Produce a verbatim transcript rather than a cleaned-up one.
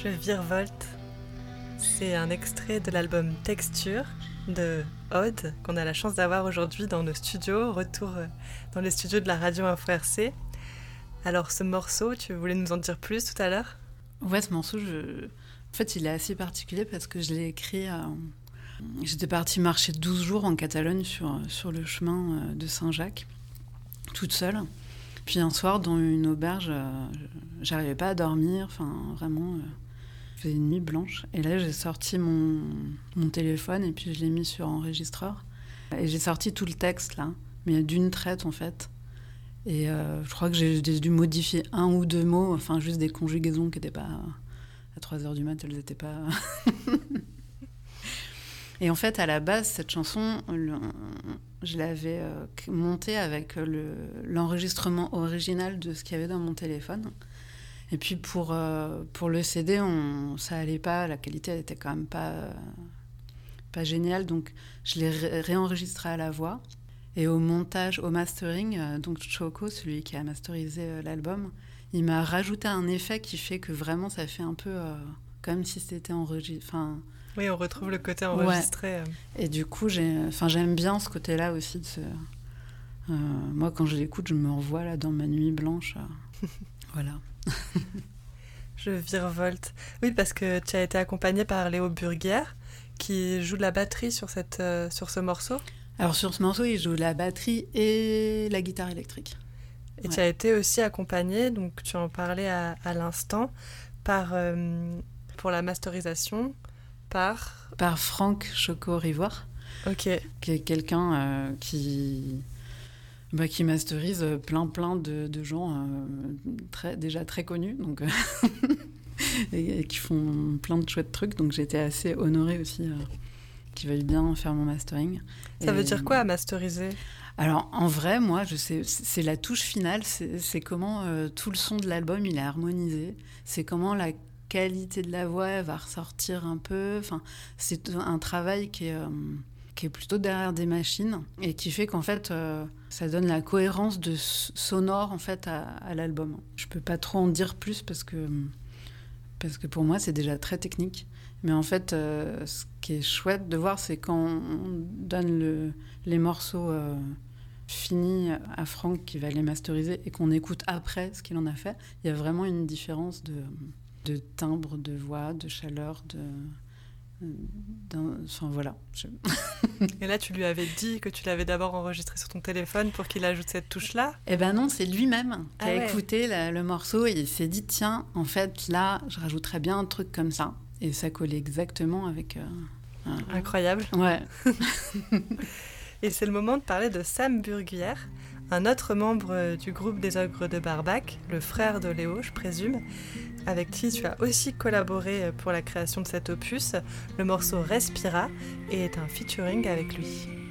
Je virevolte. C'est un extrait de l'album Texture de Aude qu'on a la chance d'avoir aujourd'hui dans nos studios, retour dans les studios de la radio Info R C. Alors ce morceau, tu voulais nous en dire plus tout à l'heure ? Ouais, ce morceau, je... en fait, il est assez particulier parce que je l'ai écrit... Euh... J'étais partie marcher douze jours en Catalogne sur, sur le chemin de Saint-Jacques, toute seule. Puis un soir, dans une auberge, euh, j'arrivais pas à dormir, enfin vraiment, euh, je faisais une nuit blanche. Et là, j'ai sorti mon, mon téléphone et puis je l'ai mis sur enregistreur. Et j'ai sorti tout le texte, là, mais d'une traite, en fait. Et euh, je crois que j'ai dû modifier un ou deux mots, enfin juste des conjugaisons qui n'étaient pas... À trois heures du mat', elles n'étaient pas... Et en fait, à la base, cette chanson, le, je l'avais euh, montée avec le, l'enregistrement original de ce qu'il y avait dans mon téléphone. Et puis pour, euh, pour le C D, on, ça allait pas, la qualité elle était quand même pas, euh, pas géniale. Donc je l'ai ré- réenregistré à la voix. Et au montage, au mastering, euh, donc Choco, celui qui a masterisé euh, l'album, il m'a rajouté un effet qui fait que vraiment ça fait un peu euh, comme si c'était enregistré. Enfin, oui, on retrouve le côté enregistré. Ouais. Et du coup, j'ai, enfin, j'aime bien ce côté-là aussi. De ce, euh, moi, quand je l'écoute, je me revois là dans ma nuit blanche. Euh, voilà. Je virevolte. Oui, parce que tu as été accompagnée par Léo Burguière, qui joue de la batterie sur, cette, euh, sur ce morceau. Alors, sur ce morceau, il joue la batterie et la guitare électrique. Et ouais. Tu as été aussi accompagnée, donc tu en parlais à, à l'instant, par, euh, pour la masterisation, par... Par Franck Choco-Rivoire, Ok. qui est quelqu'un euh, qui... Bah, qui masterise plein plein de, de gens euh, très, déjà très connus donc, euh, et, et qui font plein de chouettes trucs. Donc j'étais assez honorée aussi euh, qu'ils veuillent bien faire mon mastering. Ça et, veut dire quoi à masteriser ? Alors en vrai, moi, je sais, c'est la touche finale, c'est, c'est comment euh, tout le son de l'album il est harmonisé, c'est comment la qualité de la voix elle va ressortir un peu. Enfin, c'est un travail qui est... Euh, qui est plutôt derrière des machines et qui fait qu'en fait euh, ça donne la cohérence de sonore en fait à, à l'album. Je peux pas trop en dire plus parce que parce que pour moi c'est déjà très technique, mais en fait euh, ce qui est chouette de voir c'est quand on donne le, les morceaux euh, finis à Franck qui va les masteriser et qu'on écoute après ce qu'il en a fait, il y a vraiment une différence de, de timbre, de voix, de chaleur, de Enfin voilà. Je... Et là, tu lui avais dit que tu l'avais d'abord enregistré sur ton téléphone pour qu'il ajoute cette touche-là ? Eh ben non, c'est lui-même qui ah a ouais. écouté la, le morceau et il s'est dit tiens, en fait là, je rajouterais bien un truc comme ça. Et ça collait exactement avec. Euh, un... Incroyable. Ouais. Et c'est le moment de parler de Sam Burguière, un autre membre du groupe des Ogres de Barbac, le frère de Léo, je présume, avec qui tu as aussi collaboré pour la création de cet opus. Le morceau Respira est un featuring avec lui.